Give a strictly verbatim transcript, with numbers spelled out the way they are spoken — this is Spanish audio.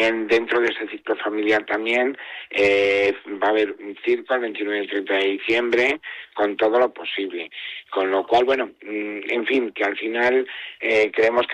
en, dentro de ese ciclo familiar también eh, va a haber un circo el veintinueve y el treinta de diciembre con todo lo posible. Con lo cual, bueno, en fin, que al final eh, creemos que